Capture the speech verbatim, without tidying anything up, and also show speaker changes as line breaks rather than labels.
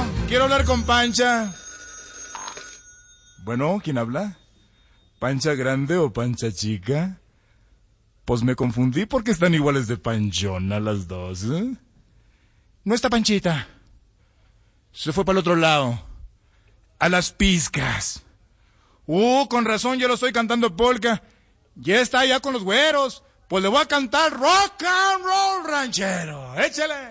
quiero hablar con Pancha. Bueno, ¿quién habla? ¿Pancha grande o Pancha chica? Pues me confundí porque están iguales de panchona las dos, ¿eh? No está Panchita. Se fue para el otro lado. A las pizcas. Uh, con razón, yo lo estoy cantando polka. Ya está allá con los güeros. Pues le voy a cantar rock and roll ranchero. Échale.